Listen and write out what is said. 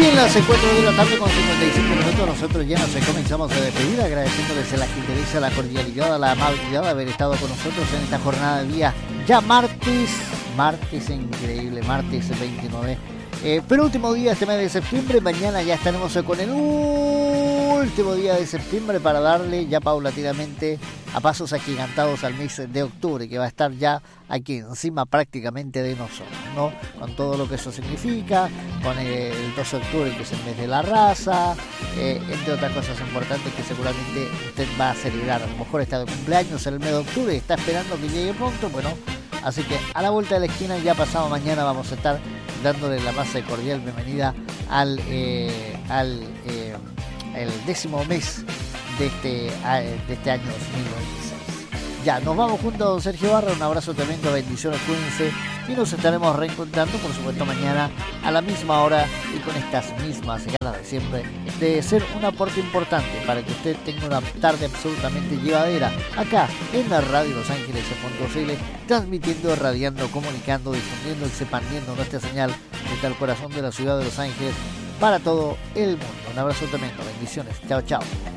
Bien, las 4 de la tarde con 55 minutos, nosotros ya nos comenzamos a despedir, agradeciéndoles la gentileza, la cordialidad, la amabilidad de haber estado con nosotros en esta jornada de día, ya martes increíble, martes 29, penúltimo día de este mes de septiembre. Mañana ya estaremos con el último día de septiembre para darle ya paulatinamente a pasos agigantados al mes de octubre, que va a estar ya aquí encima prácticamente de nosotros, ¿no? Con todo lo que eso significa, con el 12 de octubre, que es el mes de la raza, entre otras cosas importantes que seguramente usted va a celebrar. A lo mejor está de cumpleaños en el mes de octubre y está esperando que llegue pronto, bueno, así que a la vuelta de la esquina, ya pasado mañana, vamos a estar dándole la más cordial bienvenida al el 10º mes de este año 2026. Ya, nos vamos junto a don Sergio Barra, un abrazo tremendo, bendiciones, cuídense y nos estaremos reencontrando, por supuesto, mañana a la misma hora y con estas mismas ganas de siempre de ser un aporte importante para que usted tenga una tarde absolutamente llevadera acá en la radio Los Ángeles.cl, transmitiendo, radiando, comunicando, difundiendo, expandiendo nuestra señal desde el corazón de la ciudad de Los Ángeles para todo el mundo. Un abrazo tremendo, bendiciones, chao, chao.